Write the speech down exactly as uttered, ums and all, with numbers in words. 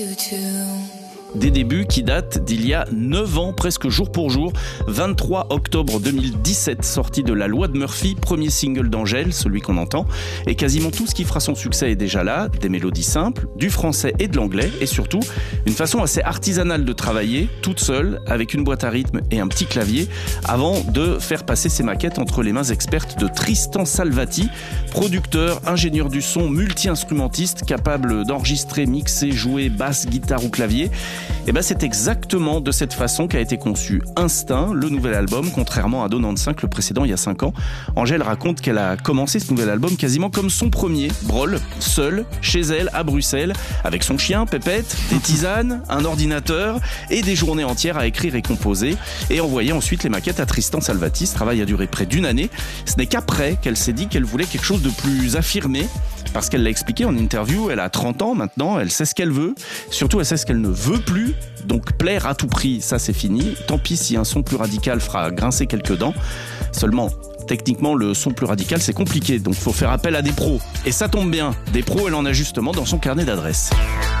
Des débuts qui datent d'il y a neuf ans, presque jour pour jour. vingt-trois octobre deux mille dix-sept, sortie de La Loi de Murphy, premier single d'Angèle, celui qu'on entend. Et quasiment tout ce qui fera son succès est déjà là. Des mélodies simples, du français et de l'anglais. Et surtout, une façon assez artisanale de travailler, toute seule, avec une boîte à rythme et un petit clavier, avant de faire passer ses maquettes entre les mains expertes de Tristan Salvati, producteur, ingénieur du son, multi-instrumentiste, capable d'enregistrer, mixer, jouer basse, guitare ou clavier. Et ben c'est exactement de cette façon qu'a été conçu Instinct, le nouvel album, contrairement à quatre-vingt-quinze, le précédent il y a cinq ans. Angèle raconte qu'elle a commencé ce nouvel album quasiment comme son premier, Brol, seule, chez elle, à Bruxelles, avec son chien, Pépette, des tisanes, un ordinateur et des journées entières à écrire et composer, et envoyer ensuite les maquettes à Tristan Salvati. Ce travail a duré près d'une année. Ce n'est qu'après qu'elle s'est dit qu'elle voulait quelque chose de plus affirmé, parce qu'elle l'a expliqué en interview, elle a trente ans maintenant, elle sait ce qu'elle veut, surtout elle sait ce qu'elle ne veut plus, donc plaire à tout prix, ça c'est fini. Tant pis si un son plus radical fera grincer quelques dents, seulement techniquement le son plus radical c'est compliqué, donc faut faire appel à des pros. Et ça tombe bien, des pros elle en a justement dans son carnet d'adresses.